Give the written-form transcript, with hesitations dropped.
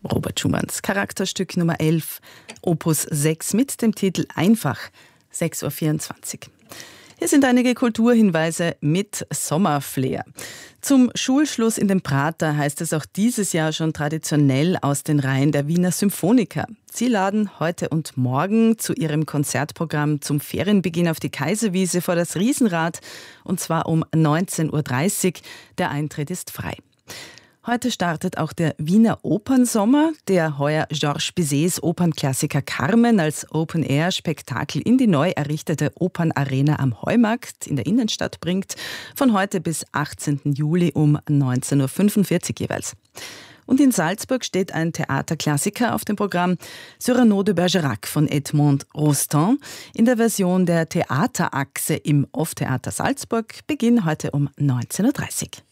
Robert Schumanns Charakterstück Nummer 11, Opus 6 mit dem Titel Einfach, 6.24 Uhr. Hier sind einige Kulturhinweise mit Sommerflair. Zum Schulschluss in den Prater heißt es auch dieses Jahr schon traditionell aus den Reihen der Wiener Symphoniker. Sie laden heute und morgen zu ihrem Konzertprogramm zum Ferienbeginn auf die Kaiserwiese vor das Riesenrad, und zwar um 19.30 Uhr. Der Eintritt ist frei. Heute startet auch der Wiener Opernsommer, der heuer Georges Bizets Opernklassiker Carmen als Open-Air-Spektakel in die neu errichtete Opernarena am Heumarkt in der Innenstadt bringt, von heute bis 18. Juli um 19.45 Uhr jeweils. Und in Salzburg steht ein Theaterklassiker auf dem Programm, Cyrano de Bergerac von Edmond Rostand, in der Version der Theaterachse im Off-Theater Salzburg, Beginn heute um 19.30 Uhr.